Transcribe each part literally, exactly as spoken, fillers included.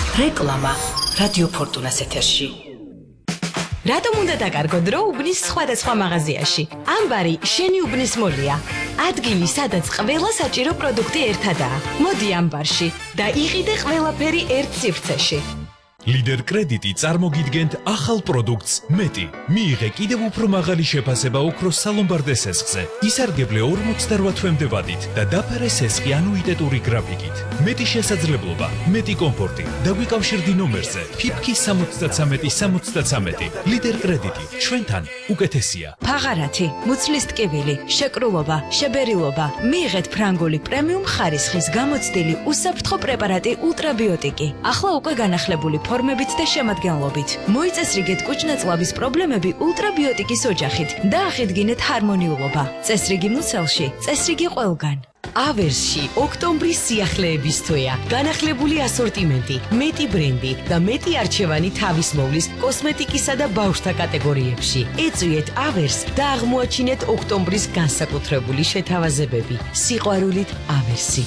რეკლამა რადიო ფორტუნას ეთერში. რატომ უნდა დაკარგო დრო უბნის სხვადასხვა მაღაზიაში? ამბარი შენი უბნის მოლია. ადგილი, სადაც ყველა საჭირო პროდუქტი ერთადაა. მოდი ამბარში და იყიდე ყველაფერი ერთ სივრცეში. ლიდერ კრედიტი წარმოგიდგენთ ახალ პროდუქტს მეტი. მიიღე კიდევ უფრო მაღალი შეფასება ოქროს სალომბარდე სესხზე. ისარგებლე ორმოცდაოთხ თვემდე ვადით და დაფარე სესხი ანუიტეტური გრაფიკით. მეტი შესაძლებლობა, მეტი კომფორტი. დაგვიკავშირდი ნომერზე ფიფქი სამოცდათრამეტი სამოცდათრამეტი. ლიდერ კრედიტი ჩვენთან უკეთესია. ფაღარათი, მუცლის ტკივილი, შეკრულობა, შებერილობა. მიიღეთ ფრანგული პრემიუმ ხარისხის გამოცდილი უსაფრთხო პრეპარატი ულტრაბიოტიკი. ახლა უკვე განახლებული ფორმებით და შემადგენლობით. მოიწესრიგეთ კუჭნაწლავის პრობლემები ულტრაბიოტიკის ოჯახით და ახიდგინეთ ჰარმონიულობა. წესრიგი მუცელში, წესრიგი ყველგან. ავერსში ოქტომბრის სიახლეების თვეა. განახლებული ასორტიმენტი, მეტი ბრენდი და მეტი არჩევანი თავისმოვლის კოსმეტიკისა და ბავშვთა კატეგორიებში. ეწვიეთ ავერს და აღმოაჩინეთ ოქტომბრის განსაკუთრებული შეთავაზებები. სიყვარულით ავერსი.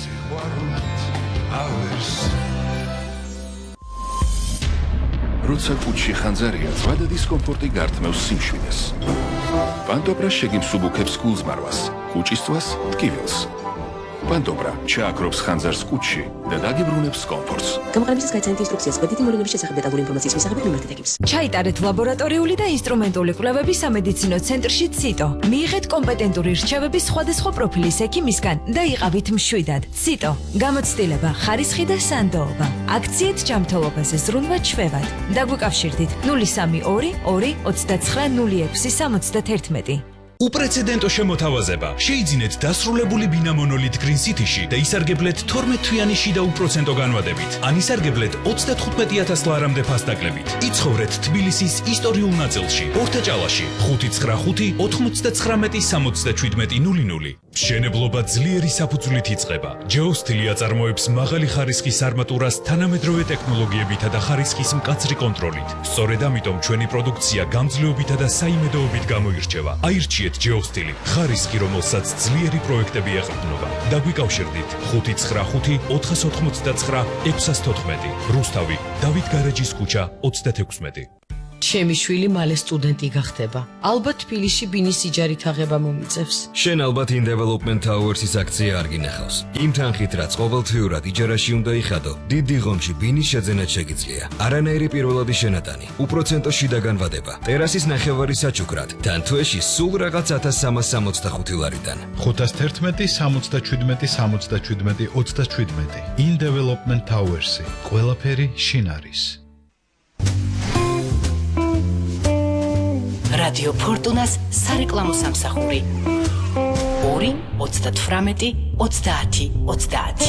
როცა კუჩში ხანძარია, ზღვა და დისკომფორტი გართმევს სიმშვიდეს. პანტობრა შეგიმსუბუქებს გულზმარვას, კუჭისწვას, ტკივილს. პანტობრა ჩააქრობს ხანძარს კუჩში და დაგიბრუნებს კომფორტს. გამოყენებისას გაიცანით ინსტრუქციას კვეთითი მოვლენების შესახებ დეტალური ინფორმაციის მისაღებად მიმართეთ ეკიპს. ჩაიტარეთ ლაბორატორიული და ინსტრუმენტული კვლევები სამედიცინო ცენტრში ციტო. მიიღეთ კომპეტენტური რჩევები სხვადასხვა პროფილის ექიმისგან და იყავით მშვიდად. ციტო. გამოცდილება, ხარისხი და სანდოობა. აქციით ჯანმრთელობაზე ზრუნვა ჩვევად. დაგვიკავშირდით ნული სამი ორი ორი ოცდაცხრა ნული ექვსი სამოცდათერთმეტი. უპრეცედენტო შემოთავაზება. შეიძინეთ დასრულებული ბინა მონოლით Green City-ში და ისარგებლეთ თორმეტ თვიანი შიდა უპროცენტო განვადებით. ან ისარგებლეთ ოცდათხუთმეტი ათას ლარამდე ფასდაკლებით. იცხოვრეთ თბილისის ისტორიულ ნაწილში, ორთაჭალაში, ხუთი ცხრა ხუთი ოთხმოცდაცხრამეტი სამოცდაშვიდმეტი ნული ნული. მშენებლობა ძლიერი საფუძვლით იწყება. Geostili აწარმოებს მაღალი ხარისხის არმატურას თანამედროვე ტექნოლოგიებითა და ხარისხის მკაცრი კონტროლით. სწორედ ამიტომ ჩვენი პროდუქცია გამძლეობითა და საიმედოობით გამოირჩევა. აირჩიეთ Geostili, ხარისხი, რომელსაც ძლიერი პროექტები ეყრდნობა. დაგვიკავშირდით ხუთი ცხრა ხუთი ოთხასოთხმოცდაცხრა ექვსასთოთხმეტი. რუსთავი, დავით გარეჯის ქუჩა ოცდათექვსმეტი. ჩემი შვილი მალე სტუდენტი გახდება. ალბათ თბილისში ბინის სიჯარით აღება მომიწევს. შენ ალბათ In Development Towers-ის აქცია არ გინახავს. იმ თანხით, რაც ყოველთვიურად იჯარაში უნდა იხადო, დიდ დიღომში ბინის შეძენად შეგიძლია. არანაირი პირველადი შენატანი, უპროცენტო შიდა განვადება, ტერასის ნახევარი საჩუქრად, თან თვეში სულ რაღაც ათას სამას სამოცდახუთი ლარიდან. ხუთას თერთმეტი სამოცდაშვიდმეტი სამოცდაშვიდმეტი ოცდაშვიდმეტი. In Development Towers-ი. ყველაფერი შინ არის. რადიო ფორტუნას სარეკლამო სამსახური ორი ოცდათვრამეტი ოცდაათი ოცდაათი.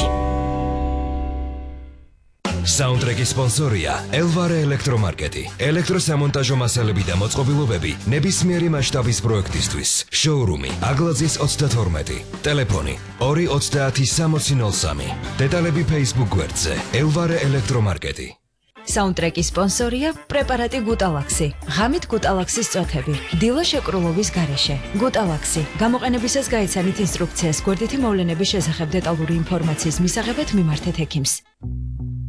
საუნდტრეკის სპონსორია Elvare ელექტრომარკეტი. ელექტროსამონტაჟო მასალები და მოწყობილობები ნებისმიერი მასშტაბის პროექტისთვის. შოურუმი აგლაძის ოცდათორმეტი. ტელეფონი ორი ოცდაათი სამოცი ნული სამი. დეტალები Facebook გვერდზე Elvare ელექტრომარკეტი. საუნდტრეკის სპონსორია პრეპარატი გუტალაქსი. ღამით გუტალაქსის წოთები. დილა შეკრულობის გარეშე. გუტალაქსი. გამოყენებისას გაიცანით ინსტრუქციას გვერდითი მოვლენების შესახებ დეტალური ინფორმაციის მისაღებად მიმართეთ ექიმს.